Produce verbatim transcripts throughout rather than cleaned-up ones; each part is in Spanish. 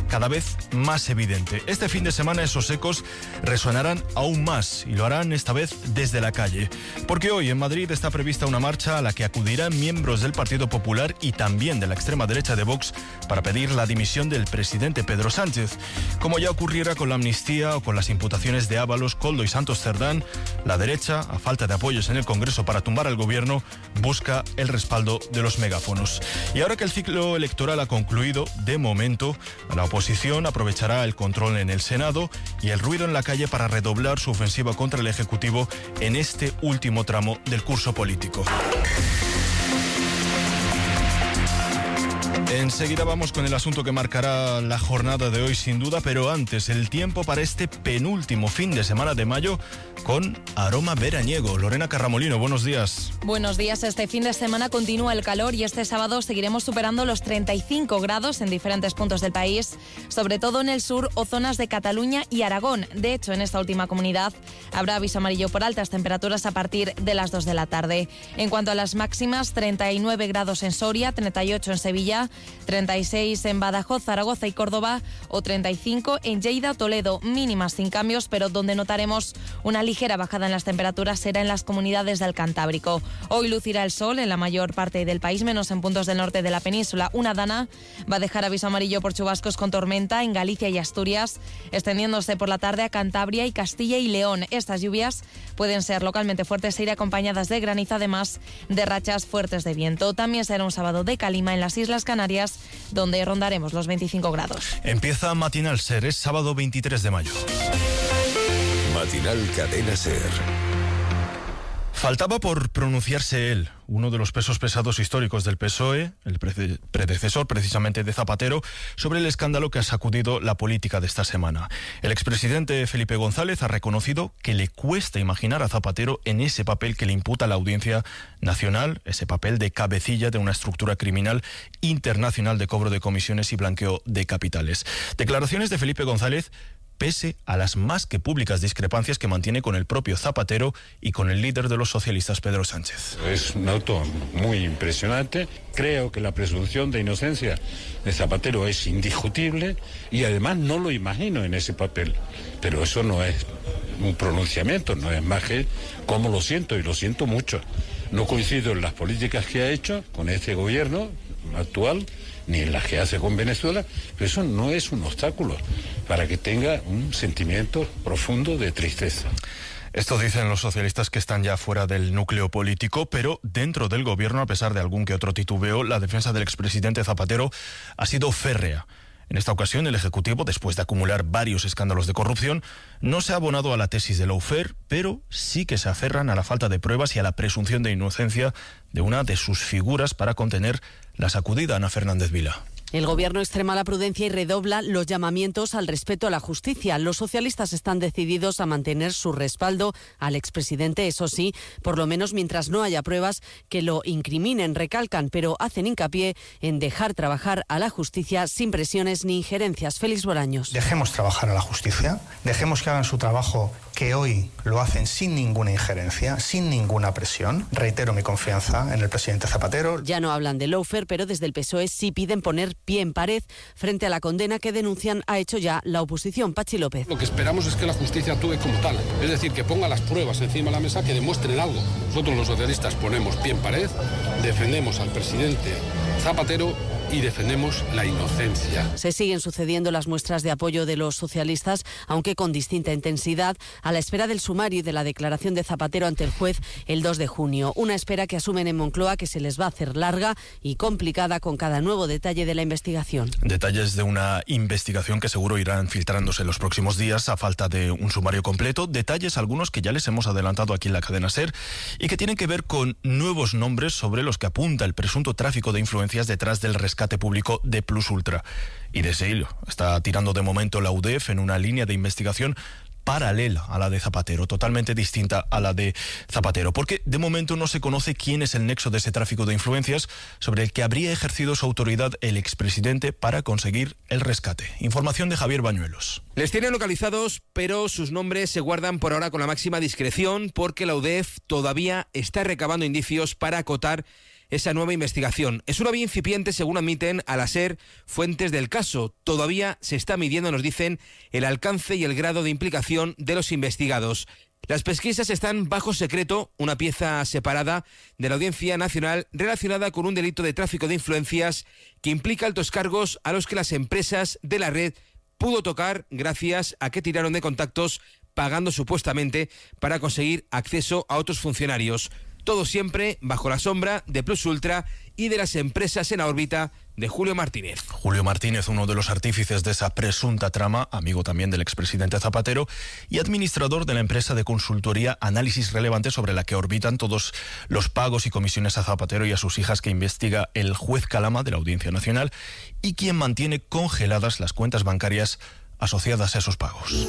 cada vez más evidente. Este fin de semana esos ecos resonarán aún más y lo harán esta vez desde la calle. Porque hoy en Madrid está prevista una marcha a la que acudirán miembros del Partido Popular y también de la extrema derecha de Vox para pedir la dimisión del presidente Pedro Sánchez. Como ya ocurriera con la amnistía o con las imputaciones de Ábalos, Koldo y Santos Cerdán, la derecha, a falta de apoyos en el Congreso para tumbar al gobierno, busca el respaldo de los megáfonos. Y ahora que el ciclo electoral ha concluido, de momento, la oposición aprovechará el control en el Senado y el ruido en la calle para redoblar su ofensiva contra el Ejecutivo en este último tramo del curso político. Enseguida vamos con el asunto que marcará la jornada de hoy sin duda, pero antes el tiempo para este penúltimo fin de semana de mayo con aroma veraniego. Lorena Carramolino, buenos días. Buenos días. Este fin de semana continúa el calor y este sábado seguiremos superando los treinta y cinco grados en diferentes puntos del país, sobre todo en el sur o zonas de Cataluña y Aragón. De hecho, en esta última comunidad habrá aviso amarillo por altas temperaturas a partir de las dos de la tarde. En cuanto a las máximas, treinta y nueve grados en Soria, treinta y ocho en Sevilla, treinta y seis en Badajoz, Zaragoza y Córdoba o treinta y cinco en Lleida o Toledo, mínimas sin cambios, pero donde notaremos una ligera bajada en las temperaturas será en las comunidades del Cantábrico. Hoy lucirá el sol en la mayor parte del país, menos en puntos del norte de la península. Una dana va a dejar aviso amarillo por chubascos con tormenta en Galicia y Asturias, extendiéndose por la tarde a Cantabria y Castilla y León. Estas lluvias pueden ser localmente fuertes e ir acompañadas de granizo, además de rachas fuertes de viento. También será un sábado de calima en las Islas Canarias, donde rondaremos los veinticinco grados. Empieza Matinal Ser, es sábado veintitrés de mayo. Matinal Cadena Ser. Faltaba por pronunciarse él, uno de los pesos pesados históricos del P S O E, el pre- predecesor precisamente de Zapatero, sobre el escándalo que ha sacudido la política de esta semana. El expresidente Felipe González ha reconocido que le cuesta imaginar a Zapatero en ese papel que le imputa la Audiencia Nacional, ese papel de cabecilla de una estructura criminal internacional de cobro de comisiones y blanqueo de capitales. Declaraciones de Felipe González pese a las más que públicas discrepancias que mantiene con el propio Zapatero y con el líder de los socialistas, Pedro Sánchez. Es un auto muy impresionante. Creo que la presunción de inocencia de Zapatero es indiscutible y además no lo imagino en ese papel. Pero eso no es un pronunciamiento, no es más que cómo lo siento, y lo siento mucho. No coincido en las políticas que ha hecho con este gobierno actual, ni en las que hace con Venezuela, pero eso no es un obstáculo para que tenga un sentimiento profundo de tristeza. Esto dicen los socialistas que están ya fuera del núcleo político, pero dentro del gobierno, a pesar de algún que otro titubeo, la defensa del expresidente Zapatero ha sido férrea. En esta ocasión, el Ejecutivo, después de acumular varios escándalos de corrupción, no se ha abonado a la tesis de lawfare, pero sí que se aferran a la falta de pruebas y a la presunción de inocencia de una de sus figuras para contener la sacudida. Ana Fernández Vila. El Gobierno extrema la prudencia y redobla los llamamientos al respeto a la justicia. Los socialistas están decididos a mantener su respaldo al expresidente, eso sí, por lo menos mientras no haya pruebas que lo incriminen, recalcan, pero hacen hincapié en dejar trabajar a la justicia sin presiones ni injerencias. Félix Bolaños. Dejemos trabajar a la justicia, dejemos que hagan su trabajo, que hoy lo hacen sin ninguna injerencia, sin ninguna presión. Reitero mi confianza en el presidente Zapatero. Ya no hablan de lawfare, pero desde el P S O E sí piden poner pie en pared frente a la condena que denuncian ha hecho ya la oposición. Pachi López. Lo que esperamos es que la justicia actúe como tal, es decir, que ponga las pruebas encima de la mesa, que demuestren algo. Nosotros los socialistas ponemos pie en pared, defendemos al presidente Zapatero y defendemos la inocencia. Se siguen sucediendo las muestras de apoyo de los socialistas, aunque con distinta intensidad, a la espera del sumario y de la declaración de Zapatero ante el juez el dos de junio. Una espera que asumen en Moncloa que se les va a hacer larga y complicada con cada nuevo detalle de la investigación. Detalles de una investigación que seguro irán filtrándose en los próximos días a falta de un sumario completo. Detalles algunos que ya les hemos adelantado aquí en la cadena SER y que tienen que ver con nuevos nombres sobre los que apunta el presunto tráfico de influencias detrás del rescate público de Plus Ultra. Y de ese hilo está tirando de momento la U D E F en una línea de investigación paralela a la de Zapatero, totalmente distinta a la de Zapatero, porque de momento no se conoce quién es el nexo de ese tráfico de influencias sobre el que habría ejercido su autoridad el expresidente para conseguir el rescate. Información de Javier Bañuelos. Les tienen localizados, pero sus nombres se guardan por ahora con la máxima discreción porque la U D E F todavía está recabando indicios para acotar esa nueva investigación. Es una vía incipiente, según admiten a la SER fuentes del caso. Todavía se está midiendo, nos dicen, el alcance y el grado de implicación de los investigados. Las pesquisas están bajo secreto, una pieza separada de la Audiencia Nacional relacionada con un delito de tráfico de influencias que implica altos cargos a los que las empresas de la red pudo tocar gracias a que tiraron de contactos pagando supuestamente para conseguir acceso a otros funcionarios. Todo siempre bajo la sombra de Plus Ultra y de las empresas en la órbita de Julio Martínez. Julio Martínez, uno de los artífices de esa presunta trama, amigo también del expresidente Zapatero y administrador de la empresa de consultoría Análisis Relevante, sobre la que orbitan todos los pagos y comisiones a Zapatero y a sus hijas, que investiga el juez Calama de la Audiencia Nacional y quien mantiene congeladas las cuentas bancarias asociadas a esos pagos.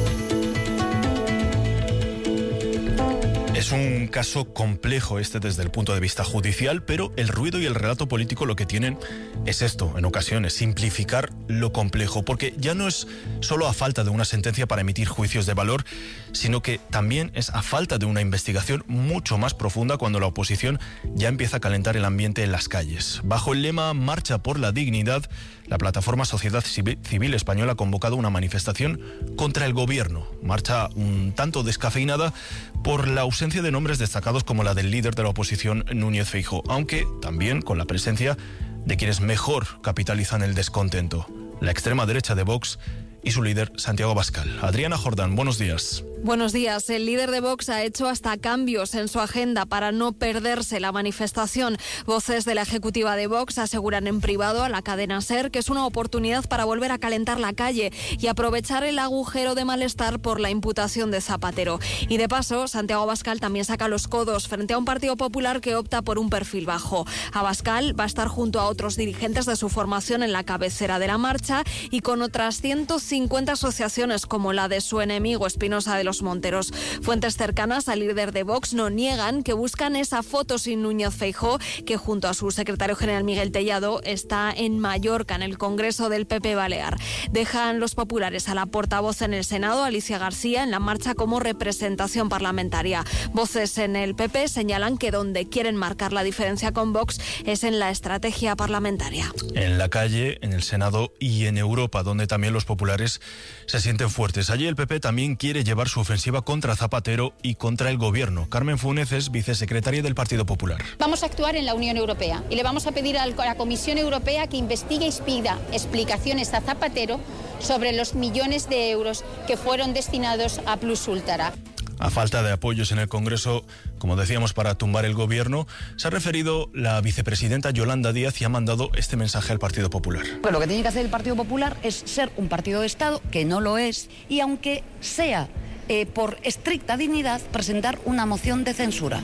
Es un caso complejo este desde el punto de vista judicial, pero el ruido y el relato político lo que tienen es esto, en ocasiones, simplificar lo complejo, porque ya no es solo a falta de una sentencia para emitir juicios de valor, sino que también es a falta de una investigación mucho más profunda cuando la oposición ya empieza a calentar el ambiente en las calles. Bajo el lema Marcha por la Dignidad, la plataforma Sociedad Civil Española ha convocado una manifestación contra el gobierno. Marcha un tanto descafeinada por la ausencia de nombres destacados como la del líder de la oposición, Núñez Feijóo, aunque también con la presencia de quienes mejor capitalizan el descontento, la extrema derecha de Vox y su líder, Santiago Abascal. Adriana Jordán, buenos días. Buenos días. El líder de Vox ha hecho hasta cambios en su agenda para no perderse la manifestación. Voces de la ejecutiva de Vox aseguran en privado a la cadena SER que es una oportunidad para volver a calentar la calle y aprovechar el agujero de malestar por la imputación de Zapatero. Y de paso, Santiago Abascal también saca los codos frente a un Partido Popular que opta por un perfil bajo. Abascal va a estar junto a otros dirigentes de su formación en la cabecera de la marcha y con otras ciento cincuenta asociaciones como la de su enemigo Espinosa de los Monteros. Fuentes cercanas al líder de Vox no niegan que buscan esa foto sin Núñez Feijóo, que junto a su secretario general Miguel Tellado está en Mallorca, en el Congreso del P P Balear. Dejan los populares a la portavoz en el Senado, Alicia García, en la marcha como representación parlamentaria. Voces en el P P señalan que donde quieren marcar la diferencia con Vox es en la estrategia parlamentaria. En la calle, en el Senado y en Europa, donde también los populares se sienten fuertes. Allí el P P también quiere llevar su ofensiva contra Zapatero y contra el gobierno. Carmen Funes es vicesecretaria del Partido Popular. Vamos a actuar en la Unión Europea y le vamos a pedir a la Comisión Europea que investigue y pida explicaciones a Zapatero sobre los millones de euros que fueron destinados a Plus Ultra. A falta de apoyos en el Congreso, como decíamos, para tumbar el gobierno, se ha referido la vicepresidenta Yolanda Díaz y ha mandado este mensaje al Partido Popular. Pues lo que tiene que hacer el Partido Popular es ser un partido de Estado, que no lo es, y aunque sea eh, por estricta dignidad, presentar una moción de censura.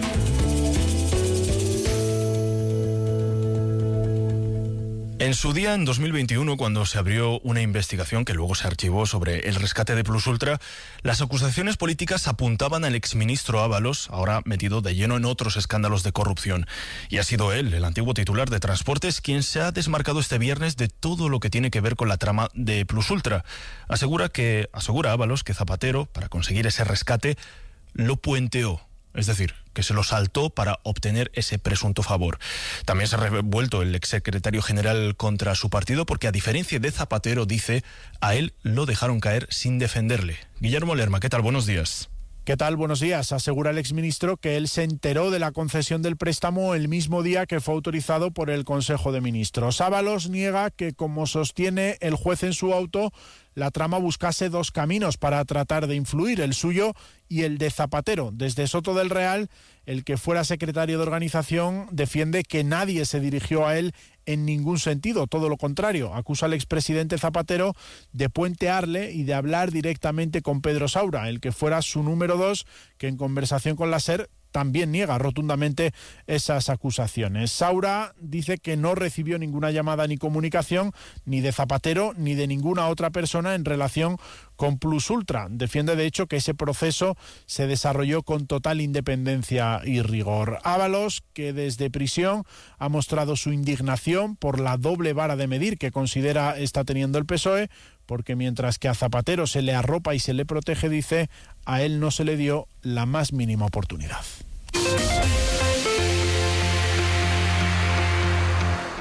En su día, en dos mil veintiuno, cuando se abrió una investigación que luego se archivó sobre el rescate de Plus Ultra, las acusaciones políticas apuntaban al exministro Ábalos, ahora metido de lleno en otros escándalos de corrupción. Y ha sido él, el antiguo titular de Transportes, quien se ha desmarcado este viernes de todo lo que tiene que ver con la trama de Plus Ultra. Asegura que, asegura Ábalos que Zapatero, para conseguir ese rescate, lo puenteó. Es decir, que se lo saltó para obtener ese presunto favor. También se ha revuelto el exsecretario general contra su partido porque, a diferencia de Zapatero, dice, a él lo dejaron caer sin defenderle. Guillermo Lerma, ¿qué tal? Buenos días. ¿Qué tal? Buenos días. Asegura el exministro que él se enteró de la concesión del préstamo el mismo día que fue autorizado por el Consejo de Ministros. Ábalos niega que, como sostiene el juez en su auto, la trama buscase dos caminos para tratar de influir, el suyo y el de Zapatero. Desde Soto del Real, el que fuera secretario de organización defiende que nadie se dirigió a él en ningún sentido, todo lo contrario. Acusa al expresidente Zapatero de puentearle y de hablar directamente con Pedro Saura, el que fuera su número dos, que en conversación con la SER también niega rotundamente esas acusaciones. Saura dice que no recibió ninguna llamada ni comunicación ni de Zapatero ni de ninguna otra persona en relación con Plus Ultra. Defiende, de hecho, que ese proceso se desarrolló con total independencia y rigor. Ábalos, que desde prisión ha mostrado su indignación por la doble vara de medir que considera está teniendo el P S O E, porque mientras que a Zapatero se le arropa y se le protege, dice, a él no se le dio la más mínima oportunidad.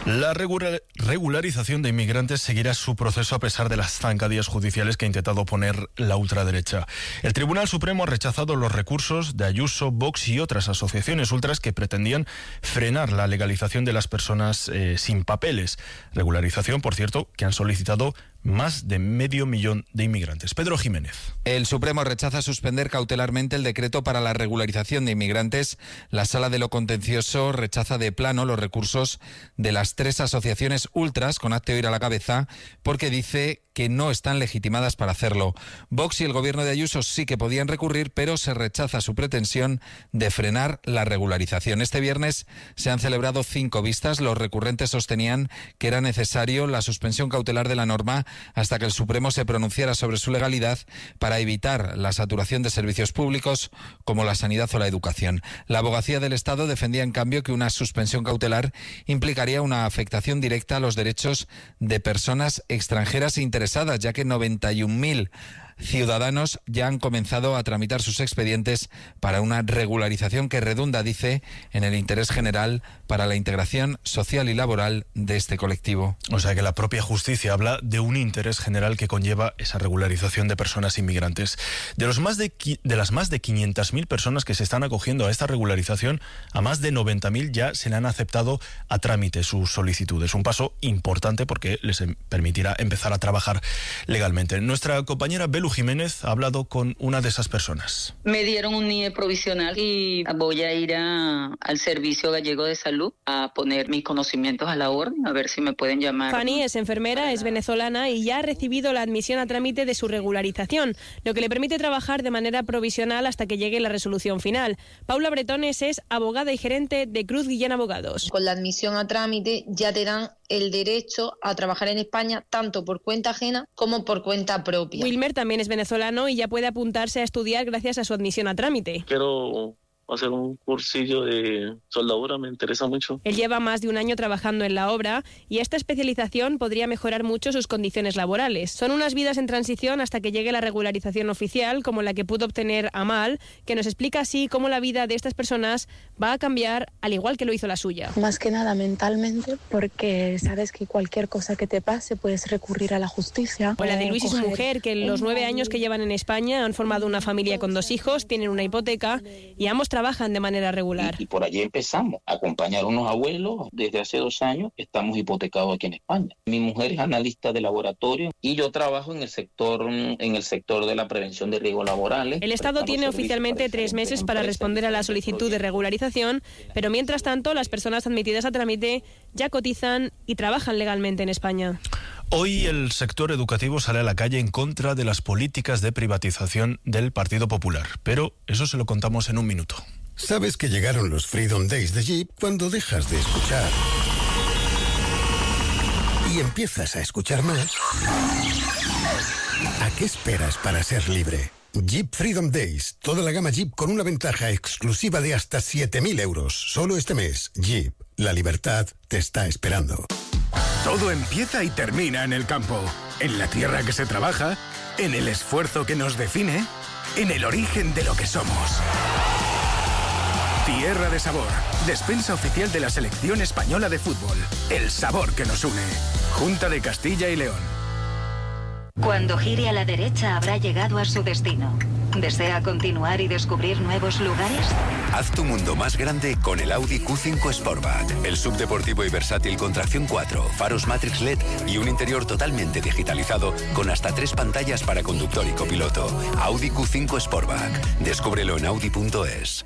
La regularización de inmigrantes seguirá su proceso a pesar de las zancadillas judiciales que ha intentado poner la ultraderecha. El Tribunal Supremo ha rechazado los recursos de Ayuso, Vox y otras asociaciones ultras que pretendían frenar la legalización de las personas eh, sin papeles. Regularización, por cierto, que han solicitado más de medio millón de inmigrantes. Pedro Jiménez. El Supremo rechaza suspender cautelarmente el decreto para la regularización de inmigrantes. La Sala de lo Contencioso rechaza de plano los recursos de las tres asociaciones ultras, con Hazte Oír a la cabeza, porque dice que no están legitimadas para hacerlo. Vox y el gobierno de Ayuso sí que podían recurrir, pero se rechaza su pretensión de frenar la regularización. Este viernes se han celebrado cinco vistas. Los recurrentes sostenían que era necesario la suspensión cautelar de la norma hasta que el Supremo se pronunciara sobre su legalidad para evitar la saturación de servicios públicos como la sanidad o la educación. La Abogacía del Estado defendía, en cambio, que una suspensión cautelar implicaría una afectación directa a los derechos de personas extranjeras interesadas, ya que noventa y un mil ciudadanos ya han comenzado a tramitar sus expedientes para una regularización que redunda, dice, en el interés general para la integración social y laboral de este colectivo. O sea que la propia justicia habla de un interés general que conlleva esa regularización de personas inmigrantes. De los más de, de las más de quinientas mil personas que se están acogiendo a esta regularización, a más de noventa mil ya se le han aceptado a trámite sus solicitudes. Un paso importante porque les permitirá empezar a trabajar legalmente. Nuestra compañera Belu Jiménez ha hablado con una de esas personas. Me dieron un N I E provisional y voy a ir a, al Servicio Gallego de Salud a poner mis conocimientos a la orden, a ver si me pueden llamar. Fanny es enfermera, es venezolana y ya ha recibido la admisión a trámite de su regularización, lo que le permite trabajar de manera provisional hasta que llegue la resolución final. Paula Bretones es abogada y gerente de Cruz Guillén Abogados. Con la admisión a trámite ya te dan el derecho a trabajar en España tanto por cuenta ajena como por cuenta propia. Wilmer también es venezolano y ya puede apuntarse a estudiar gracias a su admisión a trámite. Quiero hacer un cursillo de soldadura, me interesa mucho. Él lleva más de un año trabajando en la obra y esta especialización podría mejorar mucho sus condiciones laborales. Son unas vidas en transición hasta que llegue la regularización oficial, como la que pudo obtener Amal, que nos explica así cómo la vida de estas personas va a cambiar al igual que lo hizo la suya. Más que nada mentalmente, porque sabes que cualquier cosa que te pase puedes recurrir a la justicia. O la de Luis y su mujer, que en los nueve años que llevan en España han formado una familia con dos hijos, tienen una hipoteca y ambos trabajan de manera regular. Y, y por allí empezamos a acompañar a unos abuelos. Desde hace dos años estamos hipotecados aquí en España. Mi mujer es analista de laboratorio y yo trabajo en el sector en el sector de la prevención de riesgos laborales. El Estado tiene oficialmente tres meses para responder a la solicitud de regularización, pero mientras tanto las personas admitidas a trámite ya cotizan y trabajan legalmente en España. Hoy el sector educativo sale a la calle en contra de las políticas de privatización del Partido Popular, pero eso se lo contamos en un minuto. Sabes que llegaron los Freedom Days de Jeep cuando dejas de escuchar y empiezas a escuchar más. ¿A qué esperas para ser libre? Jeep Freedom Days, toda la gama Jeep con una ventaja exclusiva de hasta siete mil euros. Solo este mes, Jeep, la libertad te está esperando. Todo empieza y termina en el campo, en la tierra que se trabaja, en el esfuerzo que nos define, en el origen de lo que somos. Tierra de Sabor, despensa oficial de la selección española de fútbol. El sabor que nos une. Junta de Castilla y León. Cuando gire a la derecha habrá llegado a su destino. ¿Desea continuar y descubrir nuevos lugares? Haz tu mundo más grande con el Audi Q cinco Sportback. El subdeportivo y versátil con tracción cuatro, faros Matrix L E D y un interior totalmente digitalizado con hasta tres pantallas para conductor y copiloto. Audi Q cinco Sportback. Descúbrelo en audi punto es.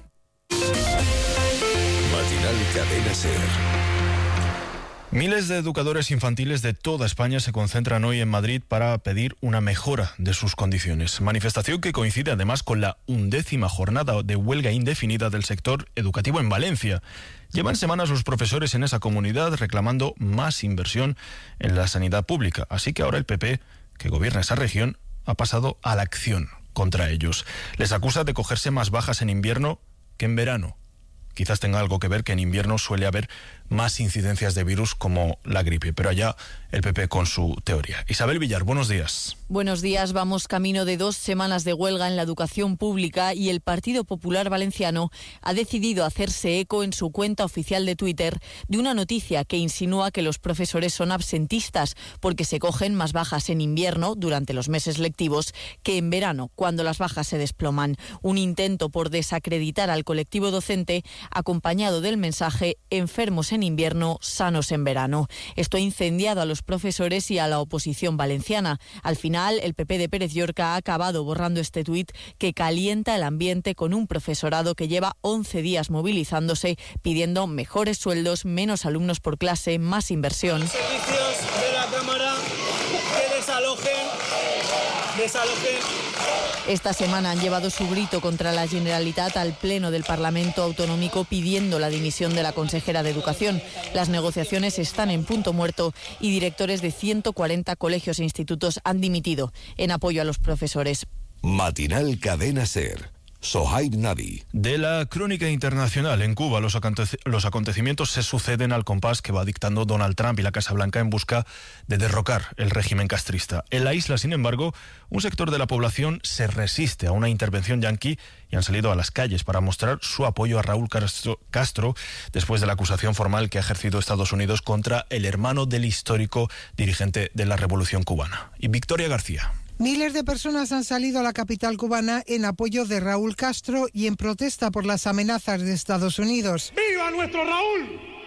Matinal Cadena SER. Miles de educadores infantiles de toda España se concentran hoy en Madrid para pedir una mejora de sus condiciones. Manifestación que coincide además con la undécima jornada de huelga indefinida del sector educativo en Valencia. Llevan semanas los profesores en esa comunidad reclamando más inversión en la sanidad pública. Así que ahora el P P, que gobierna esa región, ha pasado a la acción contra ellos. Les acusa de cogerse más bajas en invierno que en verano. Quizás tenga algo que ver que en invierno suele haber más incidencias de virus como la gripe. Pero allá el P P con su teoría. Isabel Villar, buenos días. Buenos días. Vamos camino de dos semanas de huelga en la educación pública y el Partido Popular Valenciano ha decidido hacerse eco en su cuenta oficial de Twitter de una noticia que insinúa que los profesores son absentistas porque se cogen más bajas en invierno durante los meses lectivos que en verano, cuando las bajas se desploman. Un intento por desacreditar al colectivo docente acompañado del mensaje enfermos en invierno, sanos en verano. Esto ha incendiado a los profesores y a la oposición valenciana. Al final, el P P de Pérez Llorca ha acabado borrando este tuit que calienta el ambiente con un profesorado que lleva once días movilizándose pidiendo mejores sueldos, menos alumnos por clase, más inversión. Los servicios de la Cámara que desalojen, desalojen. Esta semana han llevado su grito contra la Generalitat al Pleno del Parlamento Autonómico pidiendo la dimisión de la consejera de Educación. Las negociaciones están en punto muerto y directores de ciento cuarenta colegios e institutos han dimitido en apoyo a los profesores. Matinal Cadena Ser. Sohaib Nabi. De la crónica internacional, en Cuba los, aconte- los acontecimientos se suceden al compás que va dictando Donald Trump y la Casa Blanca en busca de derrocar el régimen castrista. En la isla, sin embargo, un sector de la población se resiste a una intervención yanqui y han salido a las calles para mostrar su apoyo a Raúl Castro, Castro después de la acusación formal que ha ejercido Estados Unidos contra el hermano del histórico dirigente de la Revolución Cubana. Y Victoria García. Miles de personas han salido a la capital cubana en apoyo de Raúl Castro y en protesta por las amenazas de Estados Unidos. ¡Viva nuestro Raúl!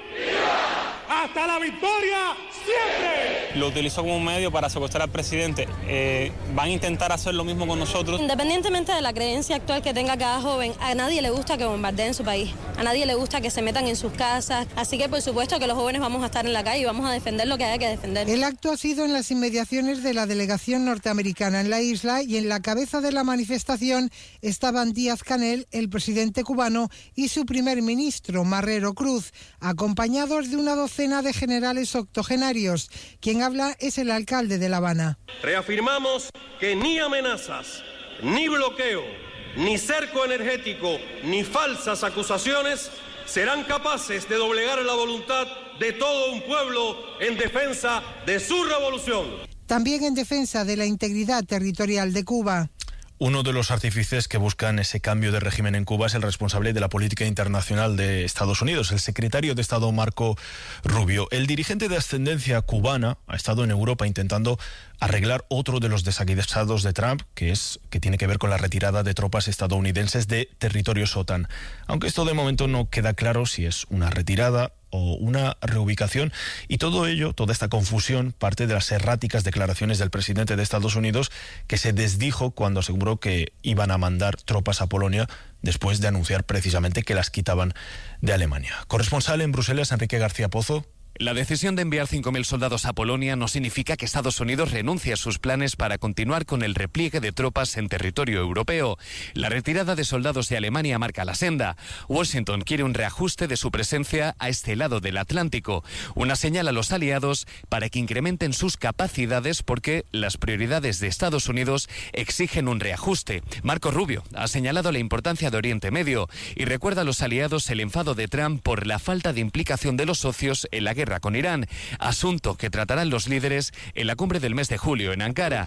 ¡Viva! ¡Hasta la victoria siempre! Lo utilizó como un medio para secuestrar al presidente. Eh, van a intentar hacer lo mismo con nosotros. Independientemente de la creencia actual que tenga cada joven, a nadie le gusta que bombardeen su país. A nadie le gusta que se metan en sus casas. Así que, por supuesto, que los jóvenes vamos a estar en la calle y vamos a defender lo que haya que defender. El acto ha sido en las inmediaciones de la delegación norteamericana en la isla y en la cabeza de la manifestación estaban Díaz-Canel, el presidente cubano, y su primer ministro, Marrero Cruz, acompañados de una docena de generales octogenarios. Quien habla es el alcalde de La Habana. Reafirmamos que ni amenazas, ni bloqueo, ni cerco energético, ni falsas acusaciones serán capaces de doblegar la voluntad de todo un pueblo en defensa de su revolución. También en defensa de la integridad territorial de Cuba. Uno de los artífices que buscan ese cambio de régimen en Cuba es el responsable de la política internacional de Estados Unidos, el secretario de Estado Marco Rubio. El dirigente de ascendencia cubana ha estado en Europa intentando arreglar otro de los desaguisados de Trump, que es que tiene que ver con la retirada de tropas estadounidenses de territorios OTAN. Aunque esto de momento no queda claro si es una retirada o una reubicación, y todo ello, toda esta confusión, parte de las erráticas declaraciones del presidente de Estados Unidos, que se desdijo cuando aseguró que iban a mandar tropas a Polonia después de anunciar precisamente que las quitaban de Alemania. Corresponsal en Bruselas, Enrique García Pozo. La decisión de enviar cinco mil soldados a Polonia no significa que Estados Unidos renuncie a sus planes para continuar con el repliegue de tropas en territorio europeo. La retirada de soldados de Alemania marca la senda. Washington quiere un reajuste de su presencia a este lado del Atlántico, una señal a los aliados para que incrementen sus capacidades porque las prioridades de Estados Unidos exigen un reajuste. Marco Rubio ha señalado la importancia de Oriente Medio y recuerda a los aliados el enfado de Trump por la falta de implicación de los socios en la guerra con Irán, asunto que tratarán los líderes en la cumbre del mes de julio en Ankara.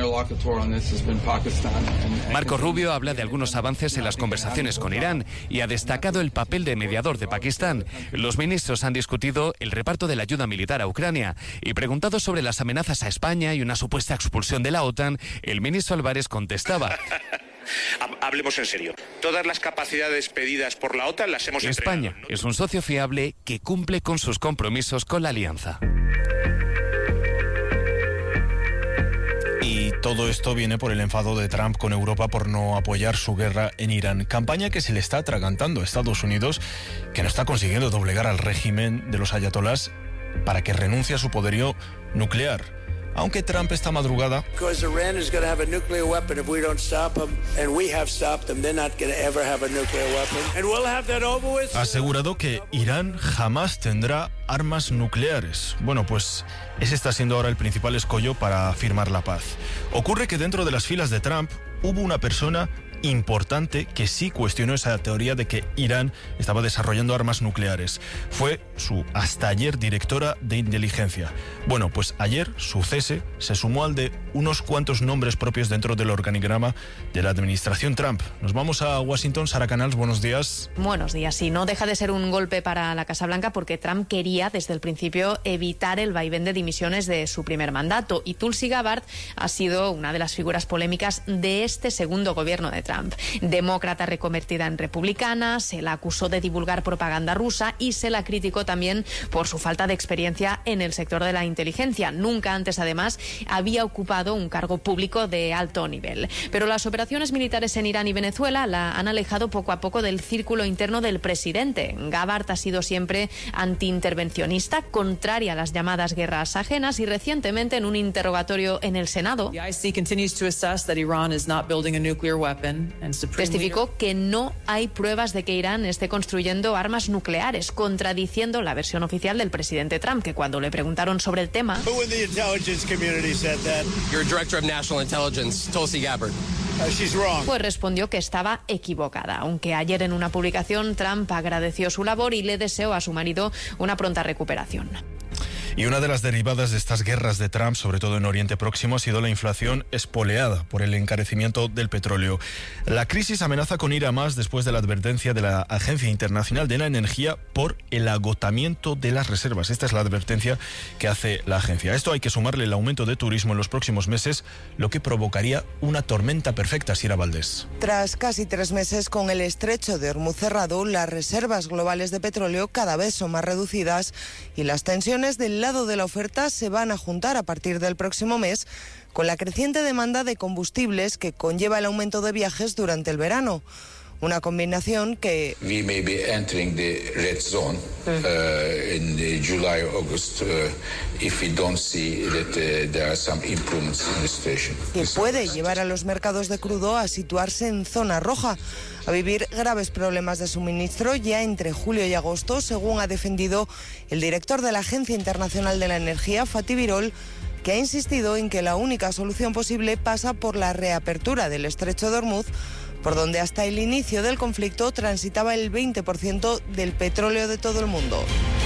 Marco Rubio habla de algunos avances en las conversaciones con Irán y ha destacado el papel de mediador de Pakistán. Los ministros han discutido el reparto de la ayuda militar a Ucrania y preguntado sobre las amenazas a España y una supuesta expulsión de la OTAN, el ministro Álvarez contestaba: Hablemos en serio. Todas las capacidades pedidas por la OTAN las hemos entregado. España es un socio fiable que cumple con sus compromisos con la alianza. Y todo esto viene por el enfado de Trump con Europa por no apoyar su guerra en Irán. Campaña que se le está atragantando a Estados Unidos, que no está consiguiendo doblegar al régimen de los ayatolás para que renuncie a su poderío nuclear. Aunque Trump esta madrugada ha asegurado que Irán jamás tendrá armas nucleares. Bueno, pues ese está siendo ahora el principal escollo para firmar la paz. Ocurre que dentro de las filas de Trump hubo una persona importante que sí cuestionó esa teoría de que Irán estaba desarrollando armas nucleares. Fue su hasta ayer directora de inteligencia. Bueno, pues ayer su cese se sumó al de unos cuantos nombres propios dentro del organigrama de la administración Trump. Nos vamos a Washington. Sara Canals, buenos días. Buenos días. Sí, no deja de ser un golpe para la Casa Blanca porque Trump quería desde el principio evitar el vaivén de dimisiones de su primer mandato, y Tulsi Gabbard ha sido una de las figuras polémicas de este segundo gobierno de Trump. Demócrata reconvertida en republicana, se la acusó de divulgar propaganda rusa y se la criticó también por su falta de experiencia en el sector de la inteligencia. Nunca antes, además, había ocupado un cargo público de alto nivel. Pero las operaciones militares en Irán y Venezuela la han alejado poco a poco del círculo interno del presidente. Gabbard ha sido siempre antiintervencionista, contraria a las llamadas guerras ajenas, y recientemente en un interrogatorio en el Senado testificó que no hay pruebas de que Irán esté construyendo armas nucleares, contradiciendo la versión oficial del presidente Trump, que cuando le preguntaron sobre el tema, pues respondió que estaba equivocada, aunque ayer en una publicación Trump agradeció su labor y le deseó a su marido una pronta recuperación. Y una de las derivadas de estas guerras de Trump, sobre todo en Oriente Próximo, ha sido la inflación espoleada por el encarecimiento del petróleo. La crisis amenaza con ir a más después de la advertencia de la Agencia Internacional de la Energía por el agotamiento de las reservas. Esta es la advertencia que hace la agencia. A esto hay que sumarle el aumento de turismo en los próximos meses, lo que provocaría una tormenta perfecta. Sira Valdés. Tras casi tres meses con el estrecho de Hormuz cerrado, las reservas globales de petróleo cada vez son más reducidas y las tensiones del lado de la oferta se van a juntar a partir del próximo mes con la creciente demanda de combustibles que conlleva el aumento de viajes durante el verano. Una combinación que we may be entering the red zone uh, in the July August uh, if we don't see that uh, there are some improvements in the situation. Que puede llevar a los mercados de crudo a situarse en zona roja, a vivir graves problemas de suministro ya entre julio y agosto, según ha defendido el director de la Agencia Internacional de la Energía, Fatih Birol, que ha insistido en que la única solución posible pasa por la reapertura del estrecho de Hormuz, por donde hasta el inicio del conflicto transitaba el veinte por ciento del petróleo de todo el mundo.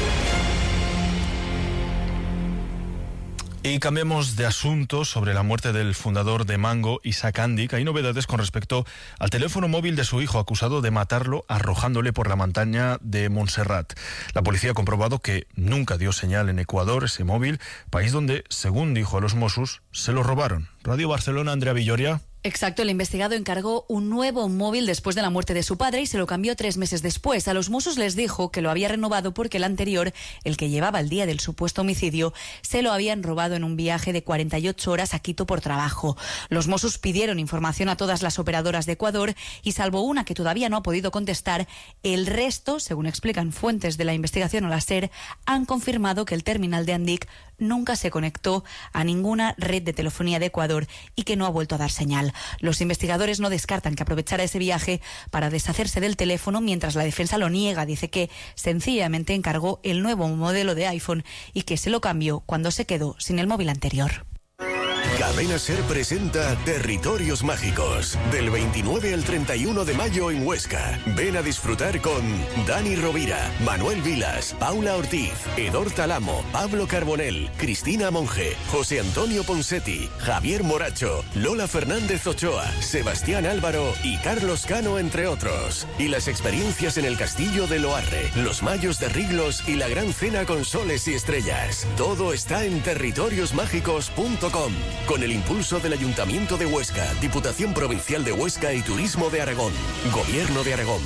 Y cambiemos de asunto sobre la muerte del fundador de Mango, Isaac Andic. Hay novedades con respecto al teléfono móvil de su hijo, acusado de matarlo arrojándole por la montaña de Montserrat. La policía ha comprobado que nunca dio señal en Ecuador ese móvil, país donde, según dijo a los Mossos, se lo robaron. Radio Barcelona, Andrea Villoria. Exacto, el investigado encargó un nuevo móvil después de la muerte de su padre y se lo cambió tres meses después. A los Mossos les dijo que lo había renovado porque el anterior, el que llevaba el día del supuesto homicidio, se lo habían robado en un viaje de cuarenta y ocho horas a Quito por trabajo. Los Mossos pidieron información a todas las operadoras de Ecuador y, salvo una que todavía no ha podido contestar, el resto, según explican fuentes de la investigación a la SER, han confirmado que el terminal de Andic nunca se conectó a ninguna red de telefonía de Ecuador y que no ha vuelto a dar señal. Los investigadores no descartan que aprovechara ese viaje para deshacerse del teléfono, mientras la defensa lo niega. Dice que sencillamente encargó el nuevo modelo de iPhone y que se lo cambió cuando se quedó sin el móvil anterior. Cadena SER presenta Territorios Mágicos, del veintinueve al treinta y uno de mayo en Huesca. Ven a disfrutar con Dani Rovira, Manuel Vilas, Paula Ortiz, Edor Talamo, Pablo Carbonell, Cristina Monge, José Antonio Ponsetti, Javier Moracho, Lola Fernández Ochoa, Sebastián Álvaro y Carlos Cano, entre otros. Y las experiencias en el Castillo de Loarre, los Mayos de Riglos y la Gran Cena con Soles y Estrellas. Todo está en territorios mágicos punto com. Con el impulso del Ayuntamiento de Huesca, Diputación Provincial de Huesca y Turismo de Aragón. Gobierno de Aragón.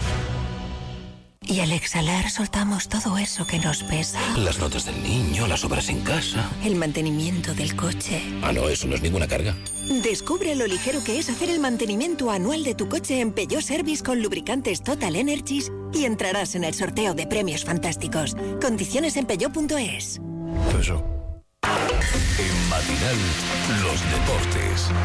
Y al exhalar soltamos todo eso que nos pesa. Las notas del niño, las obras en casa. El mantenimiento del coche. Ah, no, eso no es ninguna carga. Descubre lo ligero que es hacer el mantenimiento anual de tu coche en Peugeot Service con lubricantes Total Energies y entrarás en el sorteo de premios fantásticos. Condiciones en peugeot punto es. Eso. En Matinal, los deportes.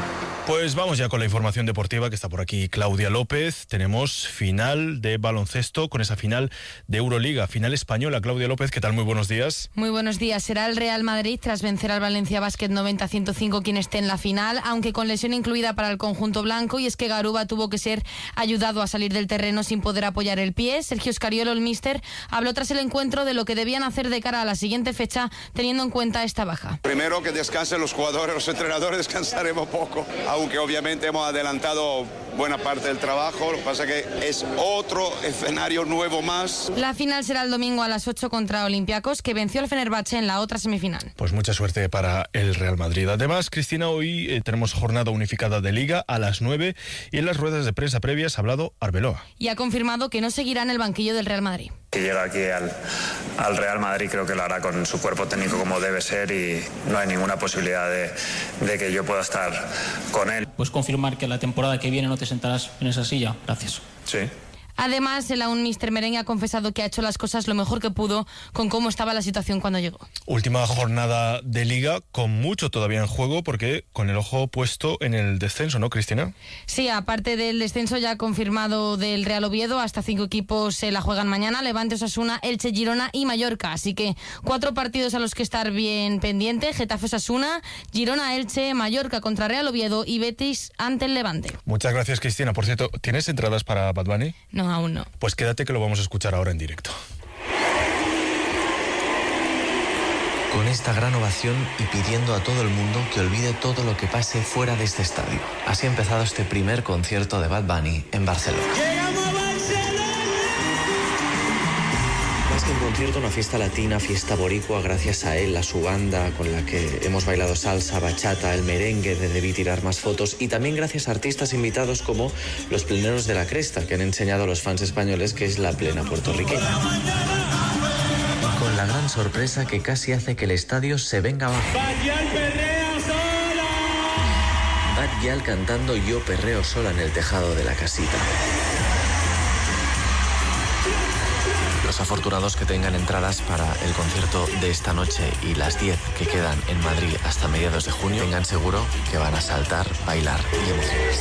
Pues vamos ya con la información deportiva, que está por aquí Claudia López. Tenemos final de baloncesto con esa final de Euroliga, final española. Claudia López, ¿qué tal? Muy buenos días. Muy buenos días. Será el Real Madrid, tras vencer al Valencia Basket noventa a ciento cinco, quien esté en la final, aunque con lesión incluida para el conjunto blanco, y es que Garuba tuvo que ser ayudado a salir del terreno sin poder apoyar el pie. Sergio Scariolo, el míster, habló tras el encuentro de lo que debían hacer de cara a la siguiente fecha, teniendo en cuenta esta baja. Primero que descansen los jugadores, los entrenadores descansaremos poco, aunque obviamente hemos adelantado buena parte del trabajo. Lo que pasa es que es otro escenario nuevo más. La final será el domingo a las ocho contra Olympiacos, que venció al Fenerbahce en la otra semifinal. Pues mucha suerte para el Real Madrid. Además, Cristina, hoy eh, tenemos jornada unificada de Liga a las nueve, y en las ruedas de prensa previas ha hablado Arbeloa. Y ha confirmado que no seguirá en el banquillo del Real Madrid. Si llega aquí al, al Real Madrid, creo que lo hará con su cuerpo técnico como debe ser, y no hay ninguna posibilidad de, de que yo pueda estar con él. ¿Puedes confirmar que la temporada que viene no te sentarás en esa silla? Gracias. Sí. Además, el aún míster merengue ha confesado que ha hecho las cosas lo mejor que pudo con cómo estaba la situación cuando llegó. Última jornada de Liga, con mucho todavía en juego, porque con el ojo puesto en el descenso, ¿no, Cristina? Sí, aparte del descenso ya confirmado del Real Oviedo, hasta cinco equipos se la juegan mañana: Levante, Osasuna, Elche, Girona y Mallorca. Así que cuatro partidos a los que estar bien pendiente: Getafe, Osasuna, Girona, Elche, Mallorca contra Real Oviedo y Betis ante el Levante. Muchas gracias, Cristina. Por cierto, ¿tienes entradas para Bad Bunny? No, aún no. Pues quédate, que lo vamos a escuchar ahora en directo. Con esta gran ovación y pidiendo a todo el mundo que olvide todo lo que pase fuera de este estadio. Así ha empezado este primer concierto de Bad Bunny en Barcelona. Más que un concierto, una fiesta latina, fiesta boricua, gracias a él, a su banda con la que hemos bailado salsa, bachata, el merengue de Debí Tirar Más Fotos, y también gracias a artistas invitados como los pleneros de la Cresta, que han enseñado a los fans españoles que es la plena puertorriqueña. Con la gran sorpresa que casi hace que el estadio se venga abajo. Bad Gyal cantando Yo Perreo Sola en el tejado de la casita. Los afortunados que tengan entradas para el concierto de esta noche y las diez que quedan en Madrid hasta mediados de junio, tengan seguro que van a saltar, bailar y emocionarse.